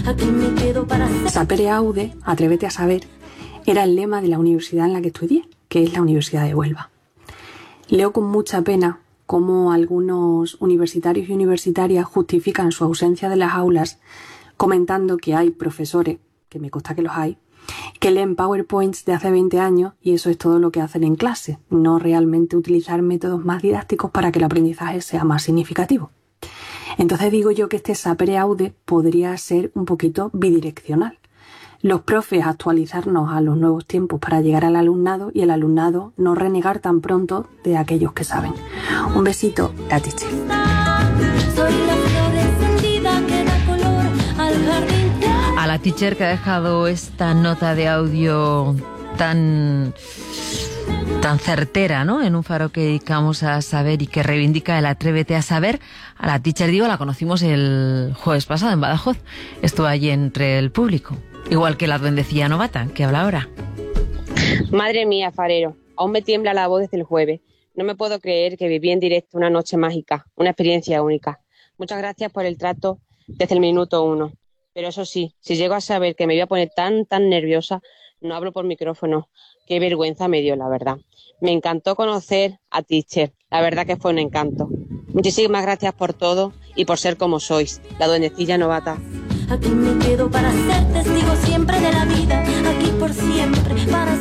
Aquí me quedo para siempre. Sapere aude, atrévete a saber, era el lema de la universidad en la que estudié, que es la Universidad de Huelva. Leo con mucha pena cómo algunos universitarios y universitarias justifican su ausencia de las aulas comentando que hay profesores, que me consta que los hay, que leen PowerPoints de hace 20 años y eso es todo lo que hacen en clase, no realmente utilizar métodos más didácticos para que el aprendizaje sea más significativo. Entonces digo yo que este sapere aude podría ser un poquito bidireccional. Los profes actualizarnos a los nuevos tiempos para llegar al alumnado y el alumnado no renegar tan pronto de aquellos que saben. Un besito, la teacher. Soy la flor encendida que da color al jardín. A la teacher que ha dejado esta nota de audio tan certera, ¿no? En un faro que dedicamos a saber y que reivindica el atrévete a saber. A la teacher, digo, la conocimos el jueves pasado en Badajoz. Estuvo allí entre el público. Igual que la duendecilla novata, que habla ahora. Madre mía, farero, aún me tiembla la voz desde el jueves. No me puedo creer que viví en directo una noche mágica, una experiencia única. Muchas gracias por el trato desde el minuto 1. Pero eso sí, si llego a saber que me iba a poner tan nerviosa, no hablo por micrófono. Qué vergüenza me dio, la verdad. Me encantó conocer a teacher. La verdad que fue un encanto. Muchísimas gracias por todo y por ser como sois, la duendecilla novata. Aquí me quedo para ser testigo siempre de la vida. Aquí por siempre,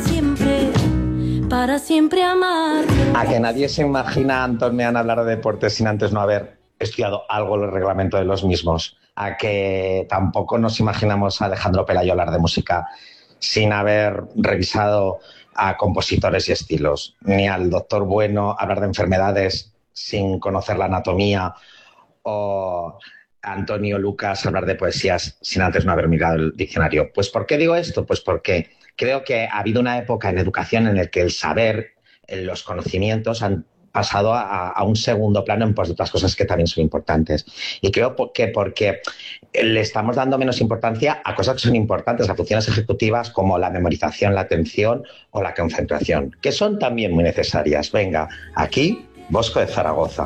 para siempre amar. A que nadie se imagina a Antón Meán hablar de deportes sin antes no haber estudiado algo el reglamento de los mismos. A que tampoco nos imaginamos a Alejandro Pelayo hablar de música sin haber revisado a compositores y estilos. Ni al doctor Bueno hablar de enfermedades sin conocer la anatomía, o Antonio Lucas hablar de poesías sin antes no haber mirado el diccionario. Pues ¿por qué digo esto? Pues porque creo que ha habido una época en educación en la que el saber, los conocimientos han pasado a un segundo plano en pos de otras cosas que también son importantes. Y creo que porque le estamos dando menos importancia a cosas que son importantes, a funciones ejecutivas como la memorización, la atención o la concentración, que son también muy necesarias. Venga, aquí, Bosco de Zaragoza.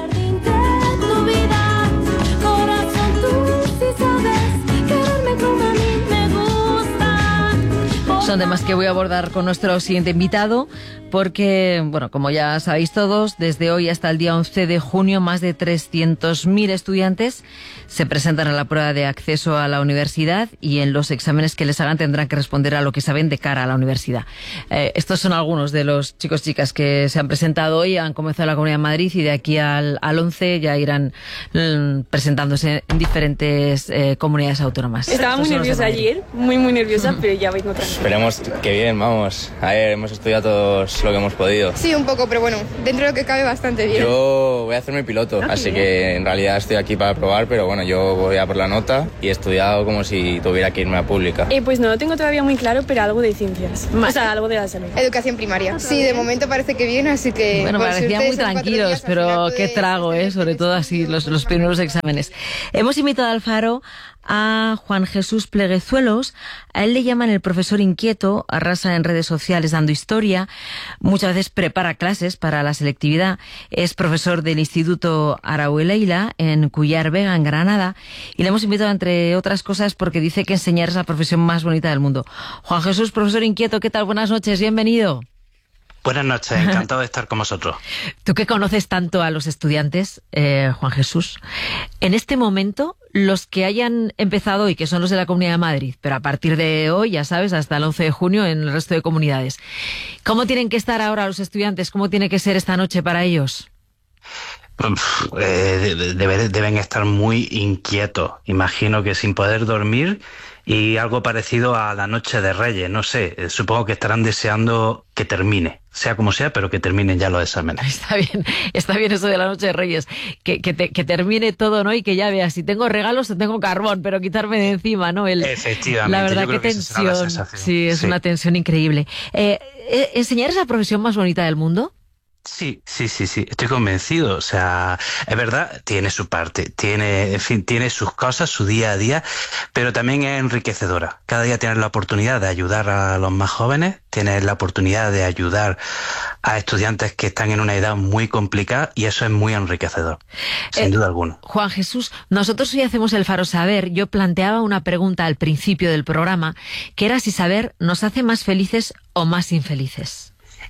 Son temas que voy a abordar con nuestro siguiente invitado porque, bueno, como ya sabéis todos, desde hoy hasta el día 11 de junio más de 300.000 estudiantes se presentan a la prueba de acceso a la universidad y en los exámenes que les hagan tendrán que responder a lo que saben de cara a la universidad. Estos son algunos de los chicos y chicas que se han presentado hoy, han comenzado en la Comunidad de Madrid y de aquí al 11 ya irán presentándose en diferentes comunidades autónomas. Estaba muy nerviosa ayer, muy nerviosa, pero ya vengo tranquila. Esperemos que bien, vamos. A ver, hemos estudiado todos lo que hemos podido. Sí, un poco, pero bueno, dentro de lo que cabe bastante bien. Yo voy a hacerme piloto, así que en realidad estoy aquí para probar, pero bueno, yo voy a por la nota y he estudiado como si tuviera que irme a pública. Pues no lo tengo todavía muy claro, pero algo de ciencias, o sea, algo de la salud. Educación primaria. Sí, de momento parece que bien, así que... Bueno, parecían muy tranquilos, pero qué trago, sobre todo así los primeros exámenes. Hemos invitado al Faro a Juan Jesús Pleguezuelos. A él le llaman el profesor inquieto, arrasa en redes sociales dando historia, muchas veces prepara clases para la selectividad, es profesor del Instituto Araueleila en Cuyar Vega, en Granada, y le hemos invitado, entre otras cosas, porque dice que enseñar es la profesión más bonita del mundo. Juan Jesús, profesor inquieto, ¿qué tal? Buenas noches, bienvenido. Buenas noches, encantado de estar con vosotros. Tú que conoces tanto a los estudiantes, Juan Jesús, en este momento, los que hayan empezado hoy, que son los de la Comunidad de Madrid, pero a partir de hoy, ya sabes, hasta el 11 de junio en el resto de comunidades, ¿cómo tienen que estar ahora los estudiantes? ¿Cómo tiene que ser esta noche para ellos? Deben estar muy inquietos, imagino que sin poder dormir, y algo parecido a la Noche de Reyes, no sé, supongo que estarán deseando que termine, sea como sea, pero que terminen ya los exámenes. Está bien eso de la Noche de Reyes, que termine todo, ¿no? Y que ya veas, si tengo regalos, tengo carbón, pero quitarme de encima, ¿no? Efectivamente, la verdad, yo creo qué tensión. Sí, es una tensión increíble. ¿Enseñar es la profesión más bonita del mundo? Sí, estoy convencido. O sea, es verdad, tiene su parte, en fin, tiene sus cosas, su día a día, pero también es enriquecedora. Cada día tienes la oportunidad de ayudar a los más jóvenes, tienes la oportunidad de ayudar a estudiantes que están en una edad muy complicada y eso es muy enriquecedor, sin duda alguna. Juan Jesús, nosotros hoy hacemos el Faro Saber. Yo planteaba una pregunta al principio del programa, que era si saber nos hace más felices o más infelices.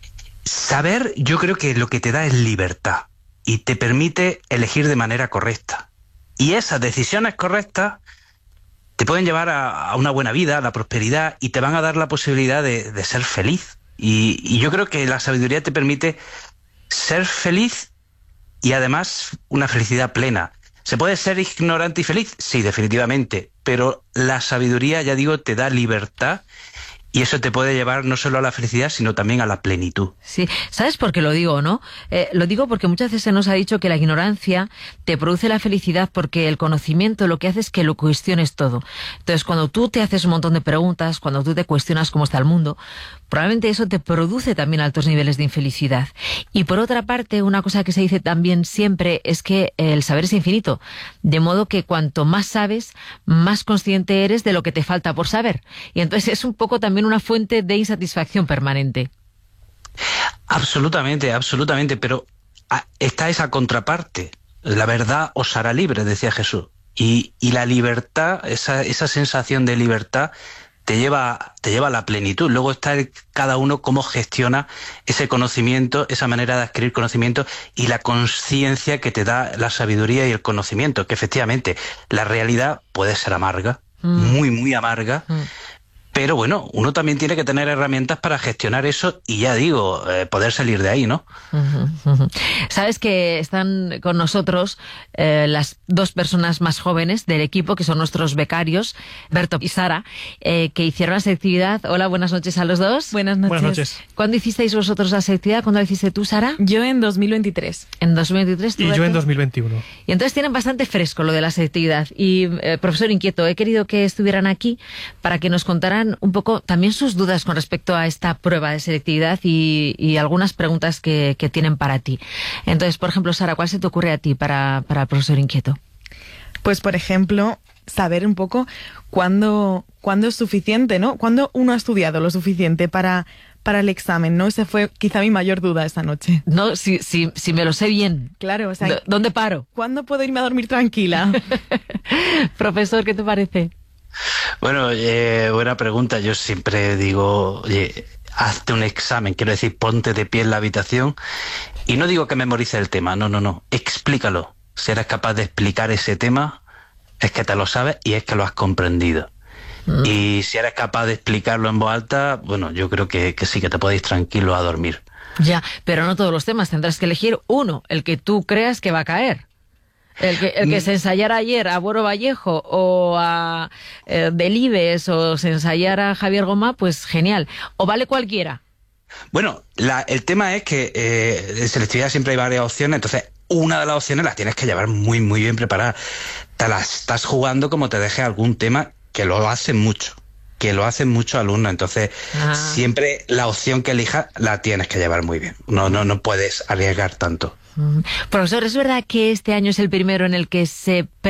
Saber, yo creo que lo que te da es libertad y te permite elegir de manera correcta. Y esas decisiones correctas te pueden llevar a una buena vida, a la prosperidad, y te van a dar la posibilidad de ser feliz. Y yo creo que la sabiduría te permite ser feliz y además una felicidad plena. ¿Se puede ser ignorante y feliz? Sí, definitivamente. Pero la sabiduría, ya digo, te da libertad. Y eso te puede llevar no solo a la felicidad, sino también a la plenitud. Sí, ¿sabes por qué lo digo, no? Lo digo porque muchas veces se nos ha dicho que la ignorancia te produce la felicidad porque el conocimiento lo que hace es que lo cuestiones todo. Entonces, cuando tú te haces un montón de preguntas, cuando tú te cuestionas cómo está el mundo, probablemente eso te produce también altos niveles de infelicidad. Y por otra parte, una cosa que se dice también siempre es que el saber es infinito. De modo que cuanto más sabes, más consciente eres de lo que te falta por saber. Y entonces es un poco también una fuente de insatisfacción permanente. Absolutamente, pero está esa contraparte. La verdad os hará libres, decía Jesús. Y la libertad, esa sensación de libertad te lleva a la plenitud. Luego está cada uno cómo gestiona ese conocimiento, esa manera de adquirir conocimiento y la conciencia que te da la sabiduría y el conocimiento, que efectivamente la realidad puede ser amarga, muy, muy amarga, pero bueno, uno también tiene que tener herramientas para gestionar eso y ya digo, poder salir de ahí, ¿no? Sabes que están con nosotros las dos personas más jóvenes del equipo, que son nuestros becarios, Berto y Sara, que hicieron la selectividad. Hola, buenas noches a los dos. Buenas noches. Buenas noches. ¿Cuándo hicisteis vosotros la selectividad? ¿Cuándo la hiciste tú, Sara? Yo en 2023. ¿En 2023? ¿Tú, Y Berto? yo en 2021. Y entonces tienen bastante fresco lo de la selectividad. Y, profesor Inquieto, he querido que estuvieran aquí para que nos contaran un poco también sus dudas con respecto a esta prueba de selectividad y algunas preguntas que tienen para ti. Entonces, por ejemplo, Sara, ¿cuál se te ocurre a ti para el profesor Inquieto? Pues, por ejemplo, saber un poco cuándo es suficiente, ¿no? Cuándo uno ha estudiado lo suficiente para el examen, ¿no? Esa fue quizá mi mayor duda esta noche. No, si me lo sé bien. Claro, o sea, ¿dónde paro? ¿Cuándo puedo irme a dormir tranquila? Profesor, ¿qué te parece? Bueno, buena pregunta. Yo siempre digo, oye, hazte un examen, quiero decir, ponte de pie en la habitación y no digo que memorice el tema, no, explícalo. Si eres capaz de explicar ese tema, es que te lo sabes y es que lo has comprendido. Y si eres capaz de explicarlo en voz alta, bueno, yo creo que sí, que te puedes ir tranquilo a dormir. Ya, pero no todos los temas, tendrás que elegir uno, el que tú creas que va a caer. El que se ensayara ayer a Buero Vallejo o a Delibes o se ensayara a Javier Gomá, pues genial. ¿O vale cualquiera? Bueno, el tema es que en selectividad siempre hay varias opciones, entonces una de las opciones las tienes que llevar muy, muy bien preparada. Te las estás jugando como te deje algún tema que lo hacen mucho. Que lo hacen muchos alumnos, entonces siempre la opción que elijas la tienes que llevar muy bien. No puedes arriesgar tanto. Profesor, ¿es verdad que este año es el primero en el que se